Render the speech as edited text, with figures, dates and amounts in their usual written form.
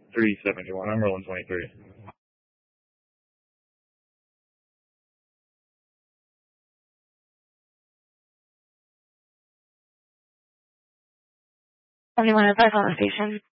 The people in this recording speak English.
371. I'm rolling 23. 7105 on the station.